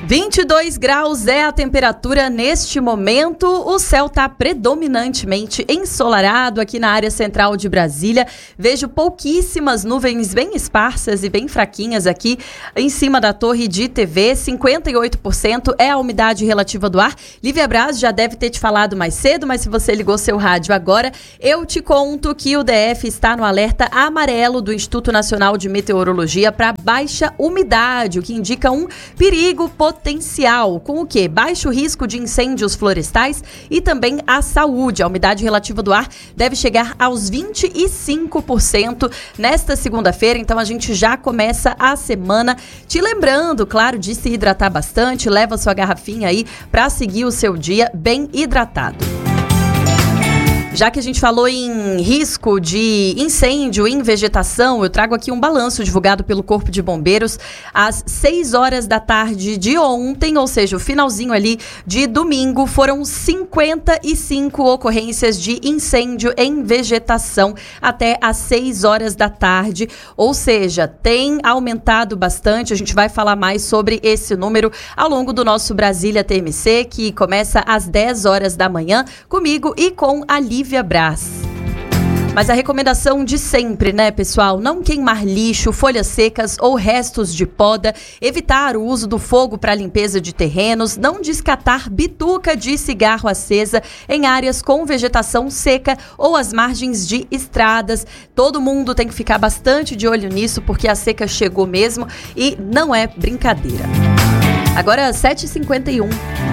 22 graus é a temperatura neste momento. O céu está predominantemente ensolarado aqui na área central de Brasília. Vejo pouquíssimas nuvens bem esparsas e bem fraquinhas aqui em cima da torre de TV. 58% é a umidade relativa do ar. Lívia Braz já deve ter te falado mais cedo, mas se você ligou seu rádio agora, eu te conto que o DF está no alerta amarelo do Instituto Nacional de Meteorologia para baixa umidade, o que indica um perigo potencial. Com o quê? Baixo risco de incêndios florestais e também a saúde. A umidade relativa do ar deve chegar aos 25% nesta segunda-feira, então a gente já começa a semana te lembrando, claro, de se hidratar bastante, leva sua garrafinha aí para seguir o seu dia bem hidratado. Já que a gente falou em risco de incêndio em vegetação, eu trago aqui um balanço divulgado pelo Corpo de Bombeiros às 6 horas da tarde de ontem, ou seja, o finalzinho ali de domingo, foram 55 ocorrências de incêndio em vegetação até às 6 horas da tarde, ou seja, tem aumentado bastante. A gente vai falar mais sobre esse número ao longo do nosso Brasília TMC, que começa às 10 horas da manhã, comigo e com a Lívia Braz. Mas a recomendação de sempre, né, pessoal? Não queimar lixo, folhas secas ou restos de poda, evitar o uso do fogo para limpeza de terrenos, não descartar bituca de cigarro acesa em áreas com vegetação seca ou às margens de estradas. Todo mundo tem que ficar bastante de olho nisso, porque a seca chegou mesmo e não é brincadeira. Agora, 7h51.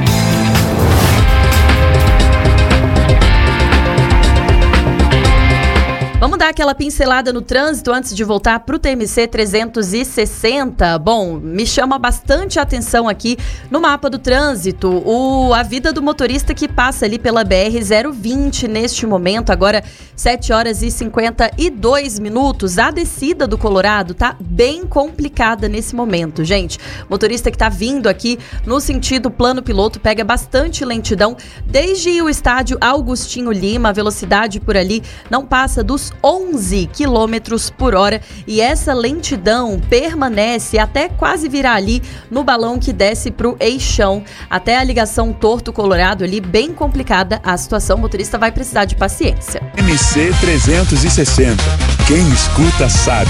Vamos dar aquela pincelada no trânsito antes de voltar para o TMC 360. Bom, me chama bastante a atenção aqui no mapa do trânsito a vida do motorista que passa ali pela BR-020 neste momento, agora 7 horas e 52 minutos. A descida do Colorado tá bem complicada nesse momento, gente. Motorista que tá vindo aqui no sentido plano piloto pega bastante lentidão desde o estádio Augustinho Lima. A velocidade por ali não passa dos 11 quilômetros por hora e essa lentidão permanece até quase virar ali no balão que desce pro eixão, até a ligação Torto Colorado ali, bem complicada a situação. O motorista vai precisar de paciência. TMC 360, quem escuta sabe.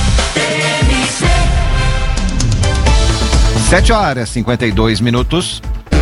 7 horas e 52 minutos.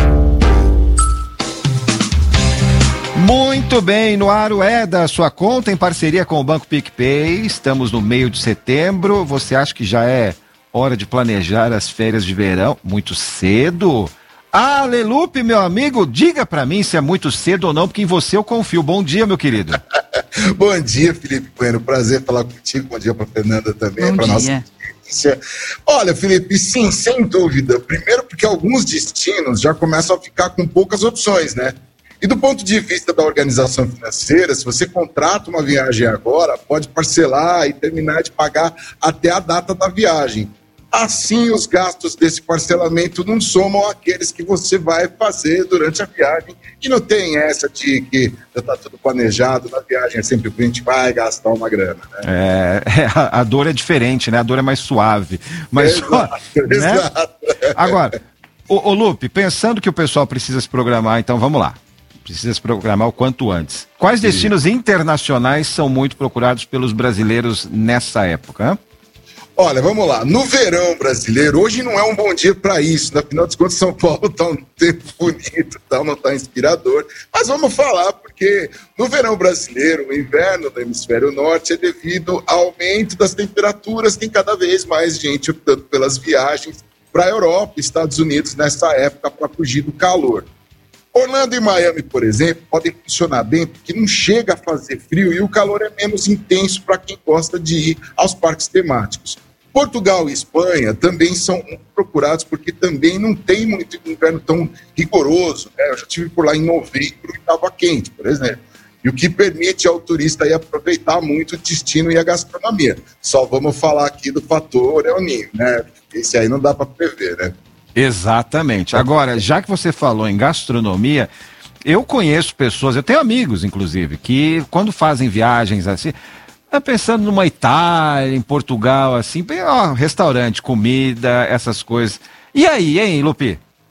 Muito bem, no ar o É da Sua Conta, em parceria com o Banco PicPay. Estamos no meio de setembro. Você acha que já é hora de planejar as férias de verão? Muito cedo? Alelupe, meu amigo, diga pra mim se é muito cedo ou não, porque em você eu confio. Bom dia, meu querido. Bom dia, Felipe Bueno. Prazer falar contigo. Bom dia pra Fernanda também. Bom dia. Nossa audiência. Olha, Felipe, sim, sem dúvida. Primeiro porque alguns destinos já começam a ficar com poucas opções, né? E do ponto de vista da organização financeira, se você contrata uma viagem agora, pode parcelar e terminar de pagar até a data da viagem. Assim, os gastos desse parcelamento não somam aqueles que você vai fazer durante a viagem. E não tem essa de que já está tudo planejado na viagem, é sempre que a gente vai gastar uma grana, né? A dor é diferente, né? A dor é mais suave. Mas, exato, né? Exato. Agora, ô Lupe, pensando que o pessoal precisa se programar, então vamos lá. Precisa se programar o quanto antes. Quais destinos internacionais são muito procurados pelos brasileiros nessa época? Hein? Olha, vamos lá. No verão brasileiro, hoje não é um bom dia para isso. Afinal de contas, São Paulo está um tempo bonito, não está inspirador. Mas vamos falar, porque no verão brasileiro, o inverno do hemisfério norte é devido ao aumento das temperaturas. Tem cada vez mais gente optando pelas viagens para a Europa e Estados Unidos nessa época para fugir do calor. Orlando e Miami, por exemplo, podem funcionar bem porque não chega a fazer frio e o calor é menos intenso para quem gosta de ir aos parques temáticos. Portugal e Espanha também são muito procurados porque também não tem muito inverno tão rigoroso, né? Eu já estive por lá em novembro e estava quente, por exemplo. E o que permite ao turista aí aproveitar muito o destino e a gastronomia. Só vamos falar aqui do fator El Niño, né? Esse aí não dá para prever, né? Exatamente. Agora, já que você falou em gastronomia, eu conheço pessoas, eu tenho amigos, inclusive, que quando fazem viagens assim, pensando numa Itália, em Portugal, assim, restaurante, comida, essas coisas. E aí, hein, Lupi?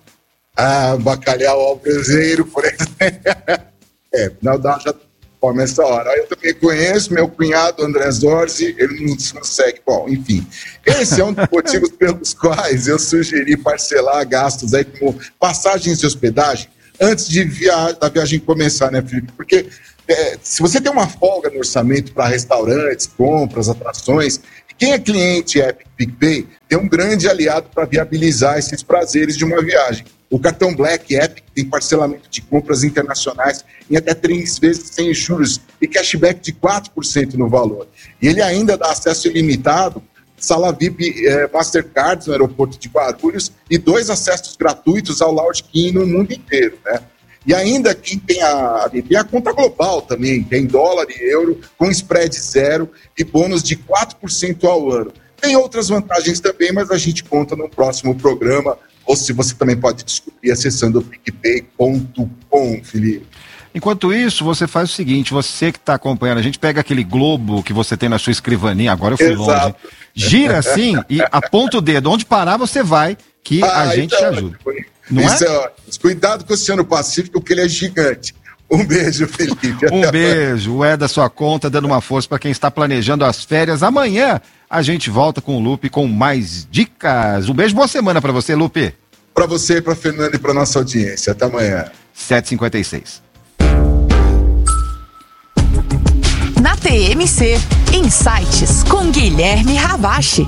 Bacalhau ao braseiro, por exemplo. Já começa a hora. Eu também conheço meu cunhado André Zorzi, ele não segue. Bom, enfim. Esse é um dos motivos pelos quais eu sugeri parcelar gastos aí como passagens de hospedagem antes da viagem começar, né, Felipe? Porque se você tem uma folga no orçamento para restaurantes, compras, atrações, quem é cliente Epic PicPay tem um grande aliado para viabilizar esses prazeres de uma viagem. O cartão Black Epic tem parcelamento de compras internacionais em até 3 vezes sem juros e cashback de 4% no valor. E ele ainda dá acesso ilimitado, sala VIP Mastercards no aeroporto de Guarulhos e 2 acessos gratuitos ao Lounge King no mundo inteiro, né? E ainda quem tem a conta global também, tem dólar e euro, com spread 0 e bônus de 4% ao ano. Tem outras vantagens também, mas a gente conta no próximo programa, ou se você também pode descobrir acessando picpay.com, Felipe. Enquanto isso, você faz o seguinte, você que está acompanhando, a gente pega aquele globo que você tem na sua escrivaninha, agora eu fui longe, gira assim e aponta o dedo, onde parar você vai, que a gente te ajuda. Não isso é? Cuidado com o Oceano Pacífico, porque ele é gigante. Um beijo, Felipe. Um beijo, da sua conta, dando uma força para quem está planejando as férias. Amanhã a gente volta com o Lupe com mais dicas. Um beijo, boa semana para você, Lupe. Para você, para Fernanda e para nossa audiência. Até amanhã. 7h56. Na TMC, Insights com Guilherme Ravache.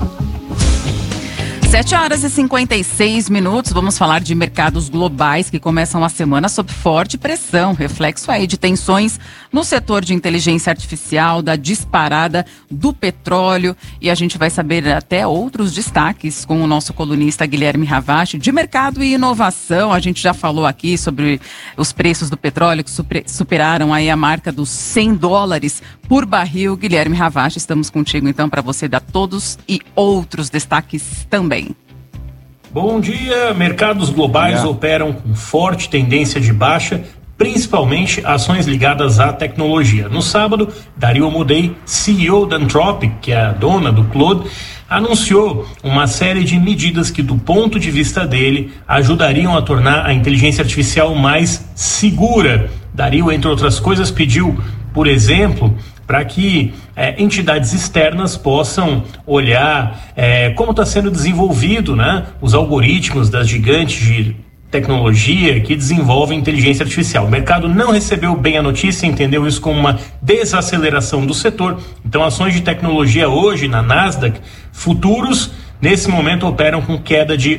7h56, vamos falar de mercados globais que começam a semana sob forte pressão, reflexo aí de tensões no setor de inteligência artificial, da disparada do petróleo, e a gente vai saber até outros destaques com o nosso colunista Guilherme Ravache, de mercado e inovação. A gente já falou aqui sobre os preços do petróleo que superaram aí a marca dos $100 por barril. Guilherme Ravache, estamos contigo então para você dar todos e outros destaques também. Bom dia, mercados globais operam com forte tendência de baixa, principalmente ações ligadas à tecnologia. No sábado, Dario Amodei, CEO da Anthropic, que é a dona do Claude, anunciou uma série de medidas que, do ponto de vista dele, ajudariam a tornar a inteligência artificial mais segura. Dario, entre outras coisas, pediu, por exemplo, para que entidades externas possam olhar como está sendo desenvolvido, né, os algoritmos das gigantes de tecnologia que desenvolvem inteligência artificial. O mercado não recebeu bem a notícia, entendeu isso como uma desaceleração do setor. Então, ações de tecnologia hoje na Nasdaq, futuros, nesse momento operam com queda de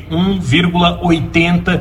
1,80%.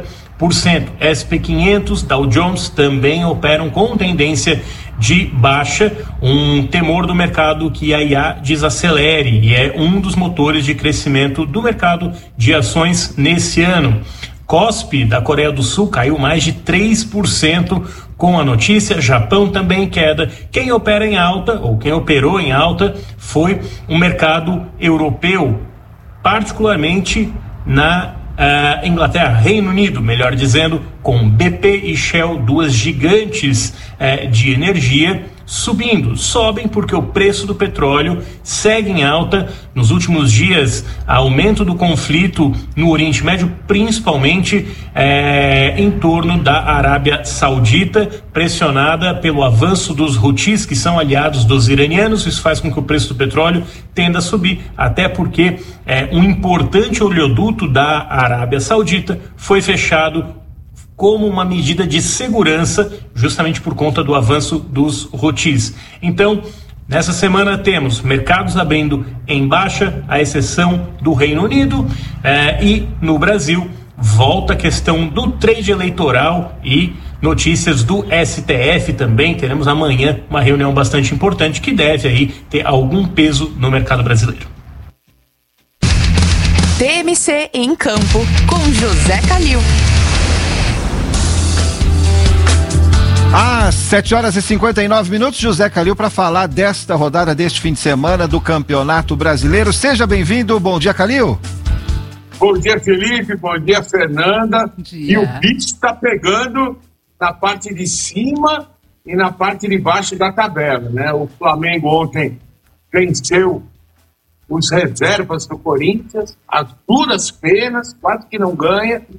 SP500, Dow Jones também operam com tendência de baixa, um temor do mercado que a IA desacelere, e é um dos motores de crescimento do mercado de ações nesse ano. KOSPI da Coreia do Sul caiu mais de 3% com a notícia. Japão também queda. Quem opera em alta, ou quem operou em alta, foi o mercado europeu, particularmente na Inglaterra, Reino Unido, melhor dizendo, com BP e Shell, duas gigantes de energia, sobem porque o preço do petróleo segue em alta. Nos últimos dias, aumento do conflito no Oriente Médio, principalmente em torno da Arábia Saudita, pressionada pelo avanço dos Houthis, que são aliados dos iranianos. Isso faz com que o preço do petróleo tenda a subir, até porque um importante oleoduto da Arábia Saudita foi fechado como uma medida de segurança, justamente por conta do avanço dos Houthis. Então, nessa semana temos mercados abrindo em baixa, à exceção do Reino Unido, e no Brasil volta a questão do trade eleitoral e notícias do STF também. Teremos amanhã uma reunião bastante importante que deve aí ter algum peso no mercado brasileiro. TMC em Campo, com José Calil. Às 7h59, José Calil, para falar desta rodada deste fim de semana do Campeonato Brasileiro. Seja bem-vindo. Bom dia, Calil. Bom dia, Felipe. Bom dia, Fernanda. E o bicho está pegando na parte de cima e na parte de baixo da tabela, né? O Flamengo ontem venceu os reservas do Corinthians, as duras penas, quase que não ganha.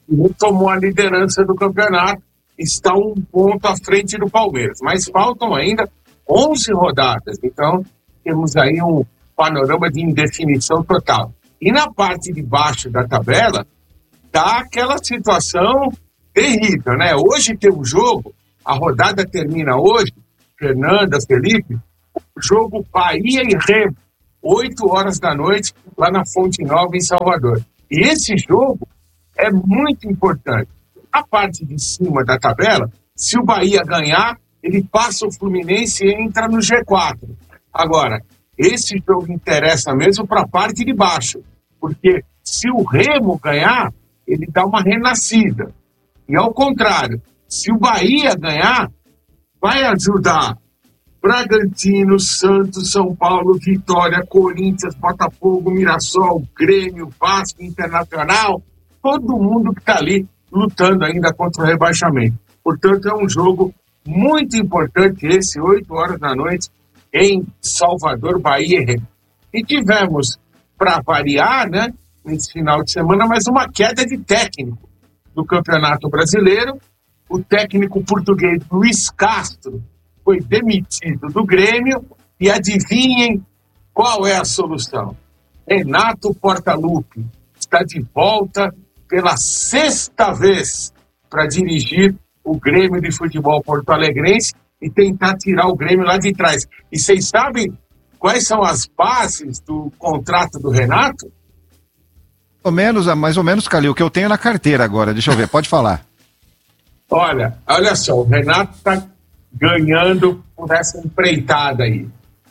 e tomou a liderança do campeonato, está 1 ponto à frente do Palmeiras. Mas faltam ainda 11 rodadas, então temos aí um panorama de indefinição total. E na parte de baixo da tabela, está aquela situação terrível, né? Hoje tem um jogo, a rodada termina hoje, Fernanda, Felipe, o jogo Bahia e Remo, 8 horas da noite, lá na Fonte Nova, em Salvador. E esse jogo é muito importante. A parte de cima da tabela, se o Bahia ganhar, ele passa o Fluminense e entra no G4. Agora, esse jogo interessa mesmo para a parte de baixo, porque se o Remo ganhar, ele dá uma renascida. E ao contrário, se o Bahia ganhar, vai ajudar Bragantino, Santos, São Paulo, Vitória, Corinthians, Botafogo, Mirassol, Grêmio, Vasco, Internacional, todo mundo que está ali lutando ainda contra o rebaixamento. Portanto, é um jogo muito importante esse, 8 horas da noite, em Salvador, Bahia e Remo. E tivemos, para variar, né, nesse final de semana, mais uma queda de técnico do Campeonato Brasileiro. O técnico português Luiz Castro foi demitido do Grêmio e adivinhem qual é a solução. Renato Portaluppi está de volta pela 6ª vez para dirigir o Grêmio de Futebol Porto-Alegrense e tentar tirar o Grêmio lá de trás. E vocês sabem quais são as bases do contrato do Renato? Mais ou menos, Calil, o que eu tenho na carteira agora. Deixa eu ver, pode falar. Olha só, o Renato está ganhando por essa empreitada aí.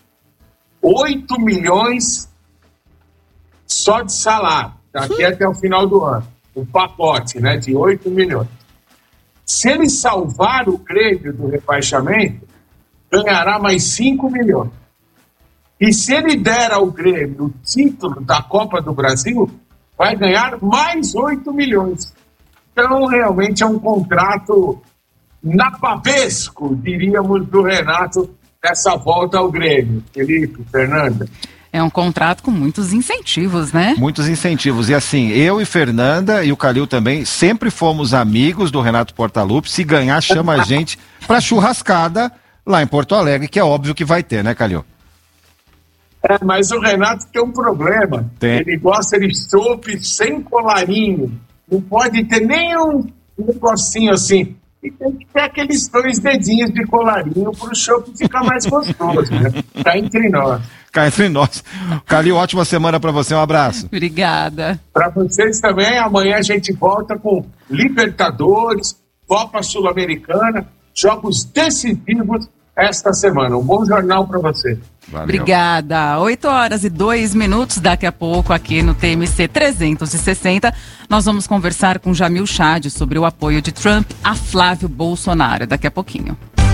8 milhões só de salário, daqui até o final do ano. Um pacote, né, de 8 milhões. Se ele salvar o Grêmio do rebaixamento, ganhará mais 5 milhões. E se ele der ao Grêmio o título da Copa do Brasil, vai ganhar mais 8 milhões. Então, realmente é um contrato napavesco, diríamos, do Renato, nessa volta ao Grêmio. Felipe, Fernanda. É um contrato com muitos incentivos, né? Muitos incentivos. E assim, eu e Fernanda e o Calil também sempre fomos amigos do Renato Portaluppi. Se ganhar, chama a gente pra churrascada lá em Porto Alegre, que é óbvio que vai ter, né, Calil? Mas o Renato tem um problema. Ele gosta de chopp sem colarinho. Não pode ter nenhum negocinho assim. E tem que ter aqueles 2 dedinhos de colarinho para o chopp ficar mais gostoso, né? Tá entre nós. Cá entre nós. Calil, ótima semana para você. Um abraço. Obrigada. Para vocês também. Amanhã a gente volta com Libertadores, Copa Sul-Americana, jogos decisivos esta semana. Um bom jornal para você. Valeu. Obrigada. 8 horas e 2 minutos. Daqui a pouco, aqui no TMC 360, nós vamos conversar com Jamil Chad sobre o apoio de Trump a Flávio Bolsonaro. Daqui a pouquinho.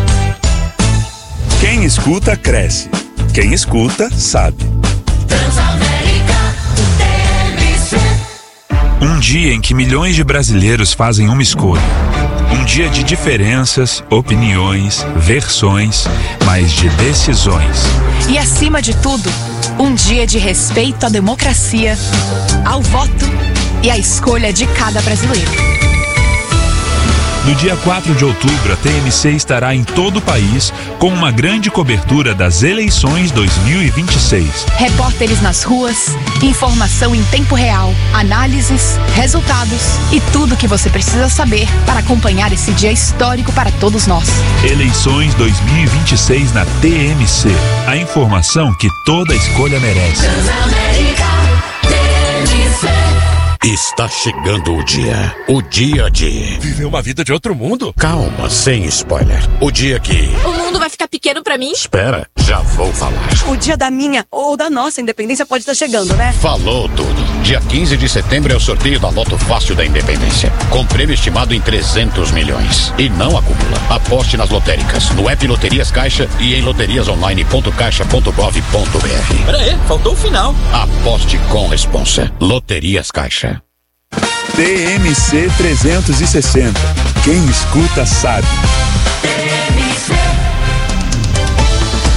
Quem escuta, cresce. Quem escuta, sabe. Um dia em que milhões de brasileiros fazem uma escolha. Um dia de diferenças, opiniões, versões, mas de decisões. E acima de tudo, um dia de respeito à democracia, ao voto e à escolha de cada brasileiro. No dia 4 de outubro, a TMC estará em todo o país com uma grande cobertura das eleições 2026. Repórteres nas ruas, informação em tempo real, análises, resultados e tudo o que você precisa saber para acompanhar esse dia histórico para todos nós. Eleições 2026 na TMC. A informação que toda escolha merece. Está chegando o dia de... Viver uma vida de outro mundo? Calma, sem spoiler. O dia que... O mundo vai ficar pequeno pra mim? Espera, já vou falar. O dia da minha ou da nossa independência pode estar chegando, né? Falou tudo. Dia 15 de setembro é o sorteio da Loto Fácil da Independência. Com prêmio estimado em 300 milhões. E não acumula. Aposte nas lotéricas, no app Loterias Caixa e em loteriasonline.caixa.gov.br. Pera aí, faltou o final. Aposte com responsa. Loterias Caixa. TMC 360. Quem escuta sabe. 8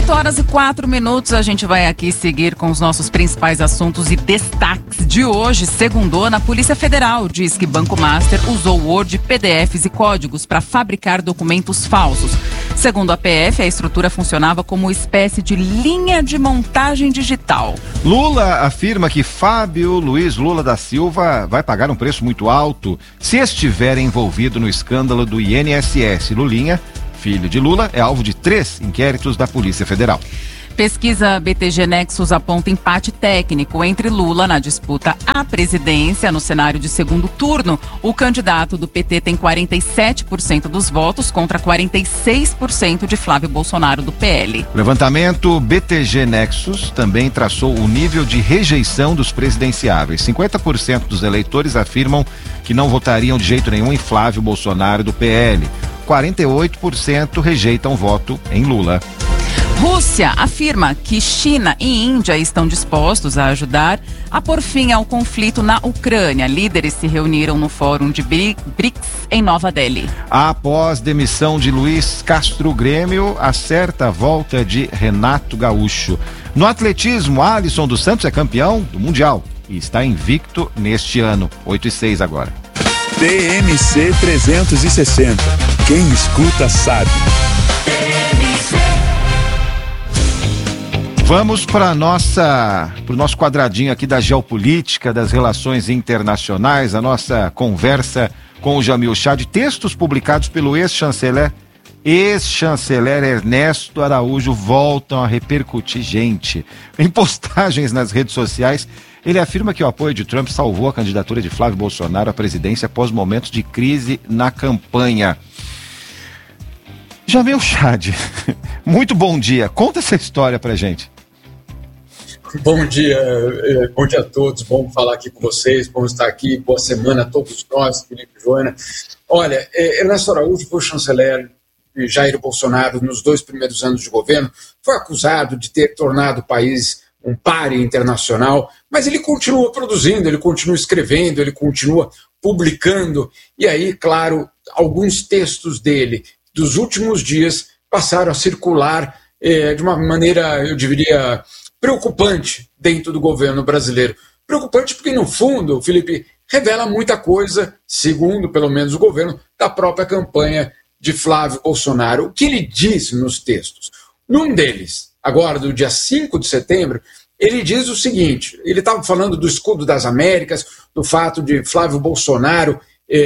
8h04, a gente vai aqui seguir com os nossos principais assuntos e destaques de hoje. Segundona, a Polícia Federal diz que Banco Master usou Word, PDFs e códigos para fabricar documentos falsos. Segundo a PF, a estrutura funcionava como espécie de linha de montagem digital. Lula afirma que Fábio Luiz Lula da Silva vai pagar um preço muito alto se estiver envolvido no escândalo do INSS. Lulinha, filho de Lula, é alvo de 3 inquéritos da Polícia Federal. Pesquisa BTG Nexus aponta empate técnico entre Lula na disputa à presidência no cenário de segundo turno. O candidato do PT tem 47% dos votos contra 46% de Flávio Bolsonaro do PL. O levantamento BTG Nexus também traçou o nível de rejeição dos presidenciáveis. 50% dos eleitores afirmam que não votariam de jeito nenhum em Flávio Bolsonaro do PL. 48% rejeitam voto em Lula. Rússia afirma que China e Índia estão dispostos a ajudar a pôr fim ao conflito na Ucrânia. Líderes se reuniram no Fórum de BRICS em Nova Delhi. Após demissão de Luiz Castro, Grêmio acerta a volta de Renato Gaúcho. No atletismo, Alisson dos Santos é campeão do Mundial e está invicto neste ano. 8-6 agora. TMC 360. Quem escuta sabe. Vamos para o nosso quadradinho aqui da geopolítica, das relações internacionais, a nossa conversa com o Jamil Chad, textos publicados pelo ex-chanceler Ernesto Araújo voltam a repercutir, gente. Em postagens nas redes sociais, ele afirma que o apoio de Trump salvou a candidatura de Flávio Bolsonaro à presidência após momentos de crise na campanha. Jamil Chad, muito bom dia. Conta essa história pra gente. Bom dia a todos, bom falar aqui com vocês, bom estar aqui, boa semana a todos nós, Felipe e Joana. Olha, Ernesto Araújo foi chanceler de Jair Bolsonaro nos 2 primeiros anos de governo, foi acusado de ter tornado o país um páreo internacional, mas ele continua produzindo, ele continua escrevendo, ele continua publicando, e aí, claro, alguns textos dele dos últimos dias passaram a circular de uma maneira, eu diria, preocupante dentro do governo brasileiro. Preocupante porque, no fundo, Felipe, revela muita coisa, segundo, pelo menos, o governo, da própria campanha de Flávio Bolsonaro. O que ele diz nos textos? Num deles, agora do dia 5 de setembro, ele diz o seguinte, ele estava falando do escudo das Américas, do fato de Flávio Bolsonaro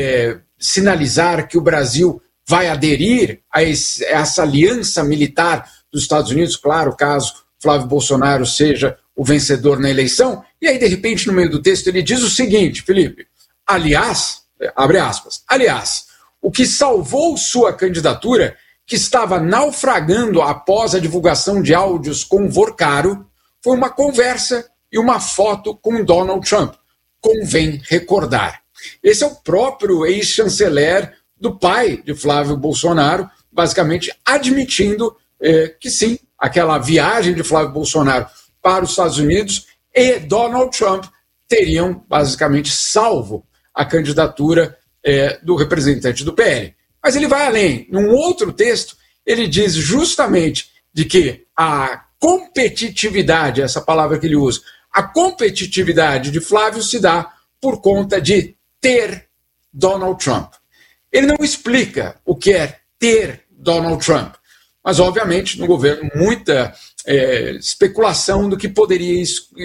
sinalizar que o Brasil vai aderir a essa aliança militar dos Estados Unidos, claro, caso Flávio Bolsonaro seja o vencedor na eleição, e aí, de repente, no meio do texto, ele diz o seguinte, Felipe, aliás, abre aspas, aliás, o que salvou sua candidatura, que estava naufragando após a divulgação de áudios com Vorcaro, foi uma conversa e uma foto com Donald Trump. Convém recordar. Esse é o próprio ex-chanceler do pai de Flávio Bolsonaro, basicamente admitindo que sim, aquela viagem de Flávio Bolsonaro para os Estados Unidos e Donald Trump teriam basicamente salvo a candidatura do representante do PL. Mas ele vai além. Num outro texto, ele diz justamente de que a competitividade, essa palavra que ele usa, a competitividade de Flávio se dá por conta de ter Donald Trump. Ele não explica o que é ter Donald Trump, mas, obviamente, no governo, muita especulação do que poderia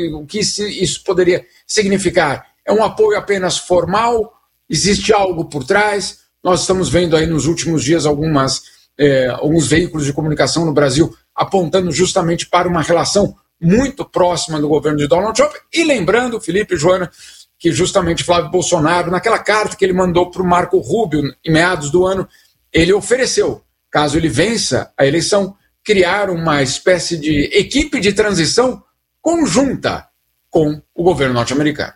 isso poderia significar. É um apoio apenas formal? Existe algo por trás? Nós estamos vendo aí nos últimos dias alguns veículos de comunicação no Brasil apontando justamente para uma relação muito próxima do governo de Donald Trump. E lembrando, Felipe e Joana, que justamente Flávio Bolsonaro, naquela carta que ele mandou para o Marco Rubio em meados do ano, ele ofereceu, caso ele vença a eleição, criar uma espécie de equipe de transição conjunta com o governo norte-americano.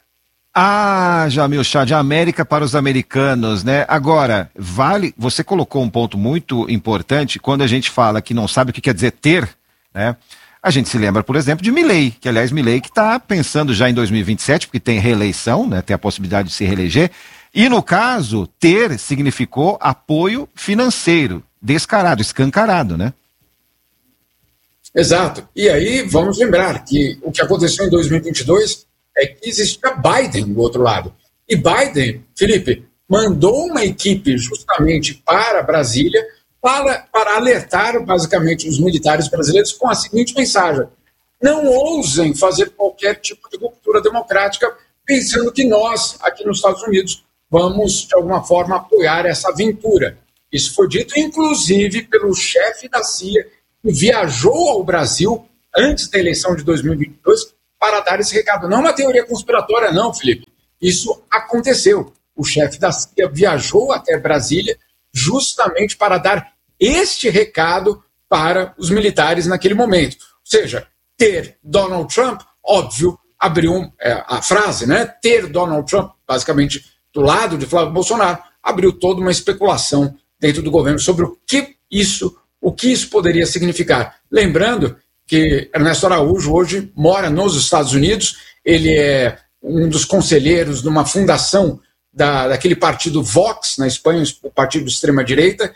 Jamil Chad, América para os americanos, né? Agora, você colocou um ponto muito importante, quando a gente fala que não sabe o que quer dizer ter, né? A gente se lembra, por exemplo, de Milei, que aliás Milei que está pensando já em 2027, porque tem reeleição, né? Tem a possibilidade de se reeleger, e no caso, ter significou apoio financeiro, descarado, escancarado, né? Exato. E aí vamos lembrar que o que aconteceu em 2022 é que existia Biden do outro lado. E Biden, Felipe, mandou uma equipe justamente para Brasília para alertar basicamente os militares brasileiros com a seguinte mensagem: não ousem fazer qualquer tipo de ruptura democrática pensando que nós, aqui nos Estados Unidos, vamos, de alguma forma, apoiar essa aventura. Isso foi dito, inclusive, pelo chefe da CIA, que viajou ao Brasil antes da eleição de 2022 para dar esse recado. Não é uma teoria conspiratória, não, Felipe. Isso aconteceu. O chefe da CIA viajou até Brasília justamente para dar este recado para os militares naquele momento. Ou seja, ter Donald Trump, óbvio, abriu a frase, né? Ter Donald Trump, basicamente, do lado de Flávio Bolsonaro, abriu toda uma especulação dentro do governo sobre o que isso poderia significar. Lembrando que Ernesto Araújo hoje mora nos Estados Unidos, ele é um dos conselheiros de uma fundação daquele partido Vox, na Espanha, o partido de extrema-direita,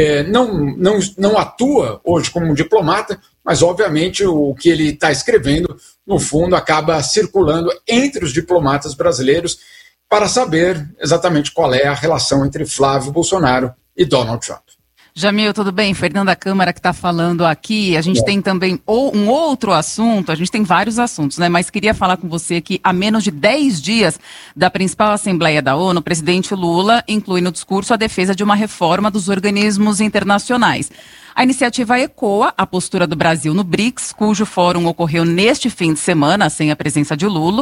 não atua hoje como um diplomata, mas, obviamente, o que ele está escrevendo, no fundo, acaba circulando entre os diplomatas brasileiros para saber exatamente qual é a relação entre Flávio Bolsonaro e Donald Trump. Jamil, tudo bem? Fernanda Câmara que está falando aqui. A gente tem também um outro assunto, a gente tem vários assuntos, né? Mas queria falar com você que há menos de 10 dias da principal Assembleia da ONU, o presidente Lula inclui no discurso a defesa de uma reforma dos organismos internacionais. A iniciativa ecoa a postura do Brasil no BRICS, cujo fórum ocorreu neste fim de semana, sem a presença de Lula,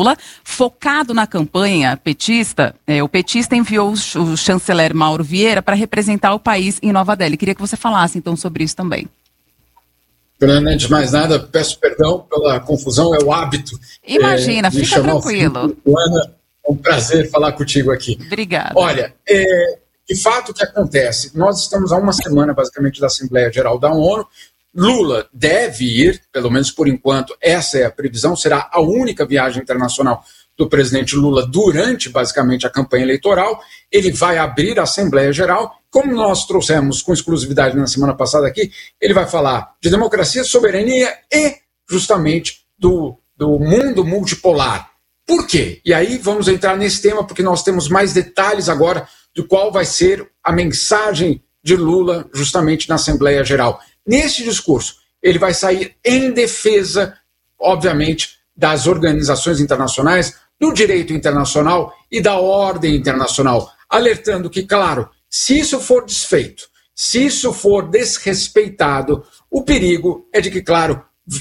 focado na campanha petista. O petista enviou o chanceler Mauro Vieira para representar o país em Nova Delhi. Queria que você falasse, então, sobre isso também. Fernanda, antes de mais nada, peço perdão pela confusão, é o hábito. Imagina, fica tranquilo. Ana, é um prazer falar contigo aqui. Obrigada. Olha, de fato, o que acontece? Nós estamos há uma semana, basicamente, da Assembleia Geral da ONU. Lula deve ir, pelo menos por enquanto, essa é a previsão, será a única viagem internacional do presidente Lula durante, basicamente, a campanha eleitoral. Ele vai abrir a Assembleia Geral. Como nós trouxemos com exclusividade na semana passada aqui, ele vai falar de democracia, soberania e, justamente, do mundo multipolar. Por quê? E aí vamos entrar nesse tema, porque nós temos mais detalhes agora de qual vai ser a mensagem de Lula justamente na Assembleia Geral. Neste discurso, ele vai sair em defesa, obviamente, das organizações internacionais, do direito internacional e da ordem internacional, alertando que, claro, se isso for desfeito, se isso for desrespeitado, o perigo é de que, claro,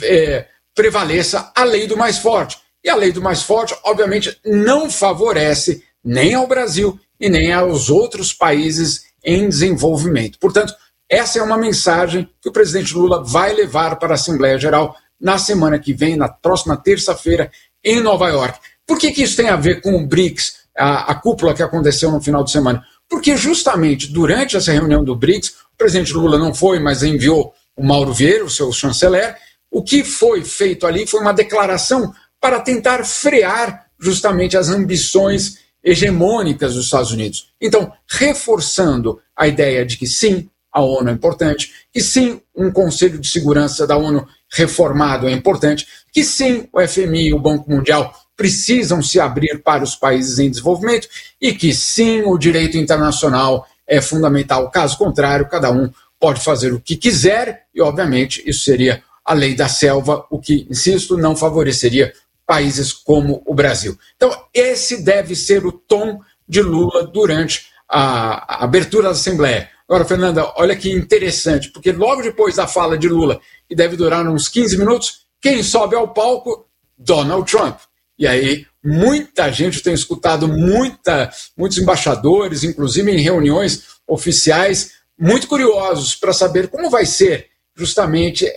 prevaleça a lei do mais forte. E a lei do mais forte, obviamente, não favorece nem ao Brasil e nem aos outros países em desenvolvimento. Portanto, essa é uma mensagem que o presidente Lula vai levar para a Assembleia Geral na semana que vem, na próxima terça-feira, em Nova York. Por que isso tem a ver com o BRICS, a cúpula que aconteceu no final de semana? Porque justamente durante essa reunião do BRICS, o presidente Lula não foi, mas enviou o Mauro Vieira, o seu chanceler. O que foi feito ali foi uma declaração para tentar frear justamente as ambições hegemônicas dos Estados Unidos. Então, reforçando a ideia de que sim, a ONU é importante, que sim, um Conselho de Segurança da ONU reformado é importante, que sim, o FMI e o Banco Mundial precisam se abrir para os países em desenvolvimento e que sim, o direito internacional é fundamental. Caso contrário, cada um pode fazer o que quiser e, obviamente, isso seria a lei da selva, o que, insisto, não favoreceria países como o Brasil. Então, esse deve ser o tom de Lula durante a abertura da Assembleia. Agora, Fernanda, olha que interessante, porque logo depois da fala de Lula, que deve durar uns 15 minutos, quem sobe ao palco? Donald Trump. E aí, muita gente tem escutado, muitos embaixadores, inclusive em reuniões oficiais, muito curiosos para saber como vai ser justamente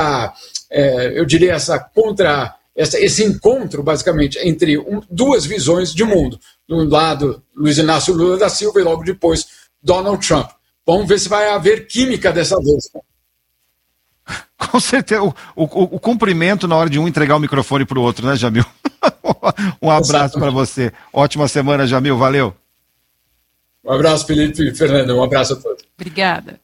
esse encontro, basicamente, entre duas visões de mundo. De um lado, Luiz Inácio Lula da Silva e logo depois, Donald Trump. Vamos ver se vai haver química dessa vez. Com certeza. O cumprimento na hora de um entregar o microfone para o outro, né, Jamil? Um abraço para você. Ótima semana, Jamil. Valeu. Um abraço, Felipe e Fernanda. Um abraço a todos. Obrigada.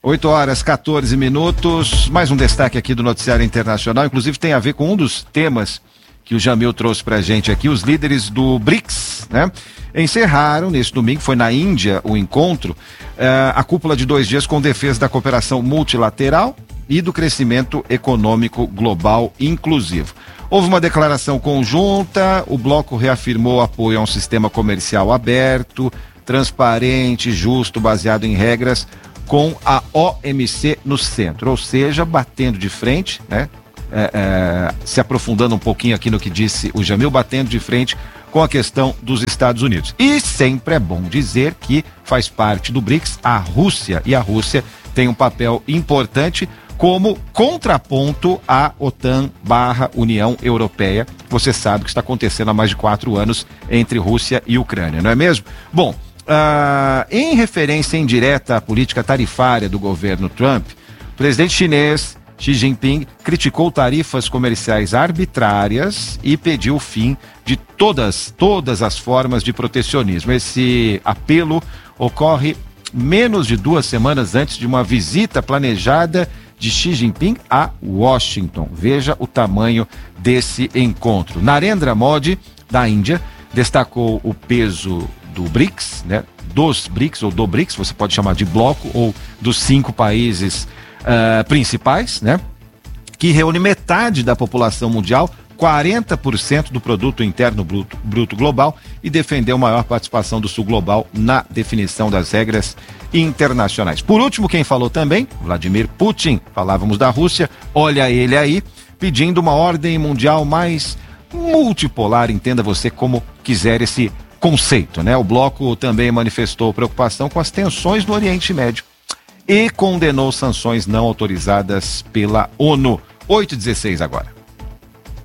8h14. Mais um destaque aqui do Noticiário Internacional. Inclusive tem a ver com um dos temas que o Jamil trouxe pra gente aqui. Os líderes do BRICS, né? Encerraram neste domingo, foi na Índia o encontro, a cúpula de 2 dias com defesa da cooperação multilateral e do crescimento econômico global inclusivo. Houve uma declaração conjunta, o bloco reafirmou apoio a um sistema comercial aberto, transparente, justo, baseado em regras, com a OMC no centro, ou seja, batendo de frente, né? Se aprofundando um pouquinho aqui no que disse o Jamil, batendo de frente com a questão dos Estados Unidos. E sempre é bom dizer que faz parte do BRICS a Rússia, e a Rússia tem um papel importante como contraponto à OTAN/União Europeia. Você sabe que está acontecendo há mais de 4 anos entre Rússia e Ucrânia, não é mesmo? Bom, em referência indireta à política tarifária do governo Trump, o presidente chinês Xi Jinping criticou tarifas comerciais arbitrárias e pediu o fim de todas as formas de protecionismo. Esse apelo ocorre menos de 2 semanas antes de uma visita planejada de Xi Jinping a Washington. Veja o tamanho desse encontro. Narendra Modi, da Índia, destacou o peso do BRICS, né? Dos BRICS ou do BRICS, você pode chamar de bloco, ou dos 5 países principais, né? Que reúne metade da população mundial, 40% do produto interno bruto global, e defendeu maior participação do sul global na definição das regras internacionais. Por último, quem falou também, Vladimir Putin, falávamos da Rússia, olha ele aí, pedindo uma ordem mundial mais multipolar, entenda você como quiser esse conceito, né? O bloco também manifestou preocupação com as tensões no Oriente Médio e condenou sanções não autorizadas pela ONU. 8h16 agora.